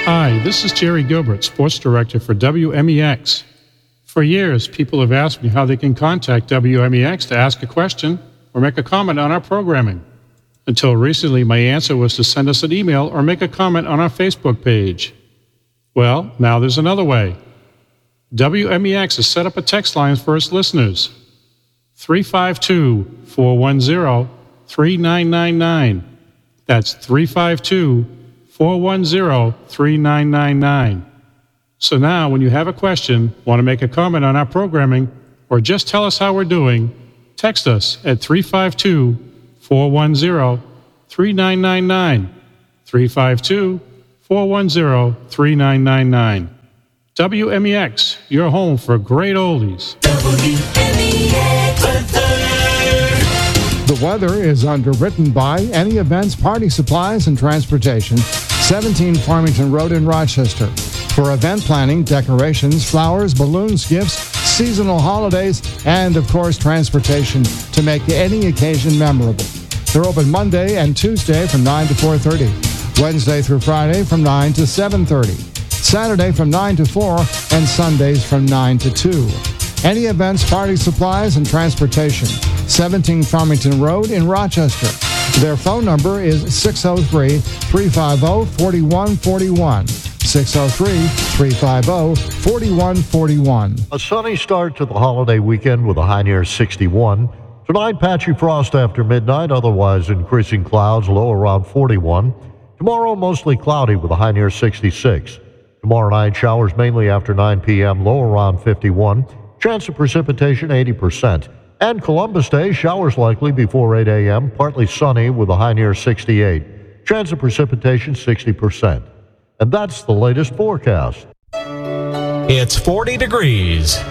Hi, this is Jerry Gilbert, Sports Director for WMEX. For years, people have asked me how they can contact WMEX to ask a question or make a comment on our programming. Until recently, my answer was to send us an email or make a comment on our Facebook page. Well, now there's another way. WMEX has set up a text line for its listeners. 352-410-3999. That's 352-410-3999. So now, when you have a question, want to make a comment on our programming, or just tell us how we're doing, text us at 352-410-3999. 352-410-3999. WMEX, your home for great oldies. The weather is underwritten by Any Events, Party Supplies, and Transportation, 17 Farmington Road in Rochester. For event planning, decorations, flowers, balloons, gifts, seasonal holidays, and, of course, transportation to make any occasion memorable. They're open Monday and Tuesday from 9 to 4:30, Wednesday through Friday from 9 to 7:30, Saturday from 9 to 4, and Sundays from 9 to 2. Any Events, Party Supplies, and Transportation, 17 Farmington Road in Rochester. Their phone number is 603-350-4141. 603-350-4141. A sunny start to the holiday weekend with a high near 61. Tonight, patchy frost after midnight, otherwise increasing clouds, low around 41. Tomorrow, mostly cloudy with a high near 66. Tomorrow night, showers mainly after 9 p.m., low around 51. Chance of precipitation 80%. And Columbus Day, showers likely before 8 a.m., partly sunny with a high near 68. Chance of precipitation 60%. And that's the latest forecast. It's 40 degrees.